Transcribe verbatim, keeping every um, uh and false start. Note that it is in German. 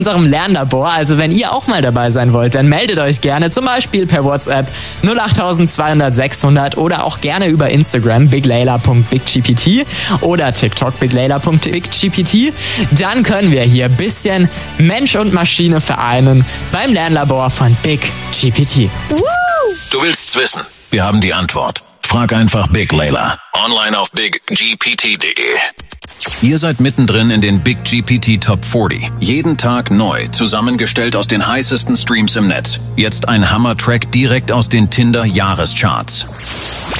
unserem Lernlabor. Also wenn ihr auch mal dabei sein wollt, dann meldet euch gerne, zum Beispiel per WhatsApp null acht zweihundert sechshundert oder auch gerne über Instagram biglayla punkt biggpt oder TikTok biglayla punkt biggpt. Dann können wir hier ein bisschen Mensch und Maschine vereinen beim Lernlabor von BigGPT. Du willst's wissen? Wir haben die Antwort. Frag einfach Big Layla. Online auf big g p t punkt d e. Ihr seid mittendrin in den BigGPT Top vierzig. Jeden Tag neu, zusammengestellt aus den heißesten Streams im Netz. Jetzt ein Hammer-Track direkt aus den Tinder-Jahrescharts.